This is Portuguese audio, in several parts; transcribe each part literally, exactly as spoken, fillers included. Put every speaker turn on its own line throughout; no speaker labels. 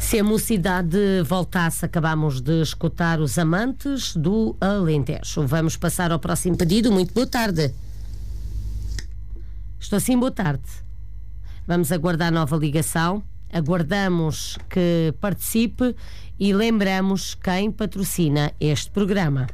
Se a mocidade voltasse, acabamos de escutar os Amantes do Alentejo. Vamos passar ao próximo pedido. Muito boa tarde. Estou sim, boa tarde. Vamos aguardar nova ligação. Aguardamos que participe e lembramos quem patrocina este programa.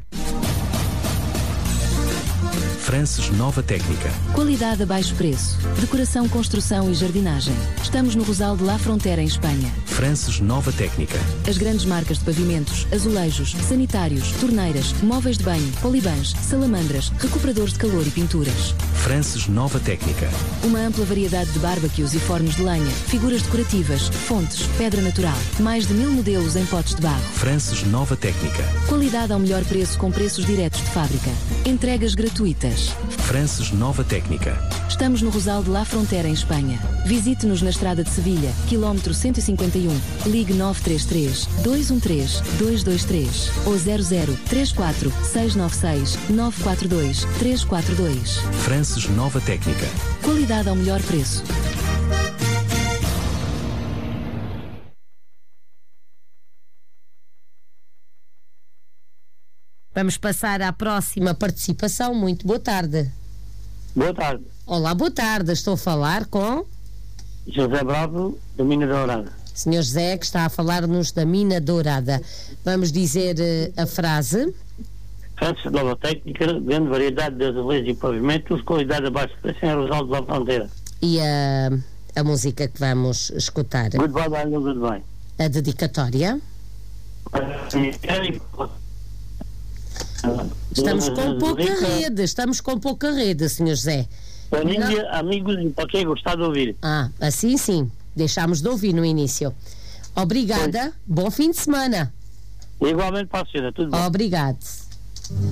Frances Nova Técnica.
Qualidade a baixo preço. Decoração, construção e jardinagem. Estamos no Rosal de La Frontera, em Espanha.
Frances Nova Técnica.
As grandes marcas de pavimentos, azulejos, sanitários, torneiras, móveis de banho, polibãs, salamandras, recuperadores de calor e pinturas.
Frances Nova Técnica.
Uma ampla variedade de barbecues e fornos de lenha, figuras decorativas, fontes, pedra natural. Mais de mil modelos em potes de barro.
Frances Nova Técnica.
Qualidade ao melhor preço com preços diretos de fábrica. Entregas gratuitas.
Frances Nova Técnica.
Estamos no Rosal de La Frontera, em Espanha. Visite-nos na estrada de Sevilha, quilómetro cento e cinquenta e um. Ligue nove três três, dois um três, dois dois três ou zero zero três quatro seis nove seis nove quatro dois três quatro dois.
Frances Nova Técnica.
Qualidade ao melhor preço.
Vamos passar à próxima participação. Muito boa tarde.
Boa tarde.
Olá, boa tarde. Estou a falar com
José Bravo, da Mina Dourada.
senhor José, que está a falar-nos da Mina Dourada. Vamos dizer uh, a frase.
Frances Nova Técnica, grande variedade de azulejos e pavimentos, qualidade abaixo de preço em Rosal de La Fronteira.
E a, a música que vamos escutar?
Goodbye, bye, goodbye.
A dedicatória? Estamos com pouca rede, estamos com pouca rede, senhor José.
Família, amigos e para quem gostar de ouvir.
Ah, assim sim, deixámos de ouvir no início. Obrigada, pois. Bom fim de semana.
Igualmente para a senhora, tudo bem.
Obrigado.